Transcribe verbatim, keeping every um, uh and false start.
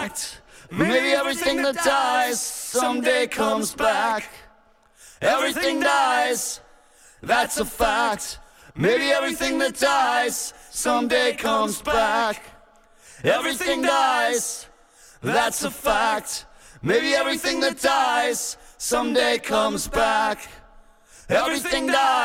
fact. Maybe everything that dies someday comes back. Everything dies, that's a fact. Maybe everything that dies someday comes back. Everything dies, that's a fact. Maybe everything that dies someday comes back. Everything dies.